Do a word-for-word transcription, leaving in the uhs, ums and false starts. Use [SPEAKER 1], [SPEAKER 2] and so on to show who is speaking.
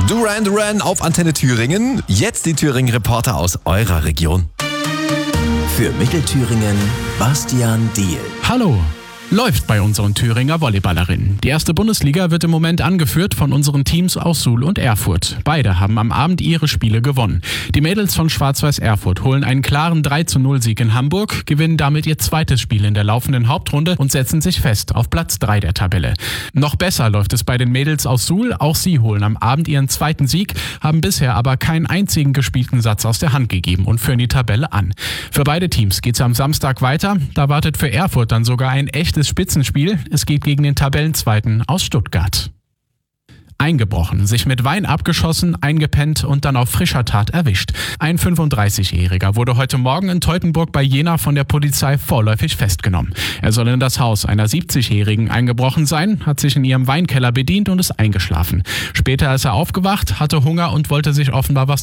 [SPEAKER 1] Duran Duran auf Antenne Thüringen. Jetzt die Thüringen-Reporter aus eurer Region.
[SPEAKER 2] Für Mittelthüringen Bastian Diehl.
[SPEAKER 3] Hallo! Läuft bei unseren Thüringer Volleyballerinnen. Die erste Bundesliga wird im Moment angeführt von unseren Teams aus Suhl und Erfurt. Beide haben am Abend ihre Spiele gewonnen. Die Mädels von Schwarz-Weiß Erfurt holen einen klaren drei zu null Sieg in Hamburg, gewinnen damit ihr zweites Spiel in der laufenden Hauptrunde und setzen sich fest auf Platz drei der Tabelle. Noch besser läuft es bei den Mädels aus Suhl. Auch sie holen am Abend ihren zweiten Sieg, haben bisher aber keinen einzigen gespielten Satz aus der Hand gegeben und führen die Tabelle an. Für beide Teams geht's am Samstag weiter. Da wartet für Erfurt dann sogar ein echtes Spitzenspiel. Es geht gegen den Tabellenzweiten aus Stuttgart. Eingebrochen, sich mit Wein abgeschossen, eingepennt und dann auf frischer Tat erwischt. Ein fünfunddreißigjähriger wurde heute Morgen in Teutoburg bei Jena von der Polizei vorläufig festgenommen. Er soll in das Haus einer siebzigjährigen eingebrochen sein, hat sich in ihrem Weinkeller bedient und ist eingeschlafen. Später ist er aufgewacht, hatte Hunger und wollte sich offenbar was